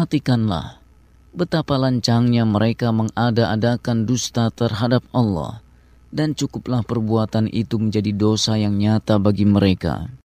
perhatikanlah betapa lancangnya mereka mengada-adakan dusta terhadap Allah, dan cukuplah perbuatan itu menjadi dosa yang nyata bagi mereka.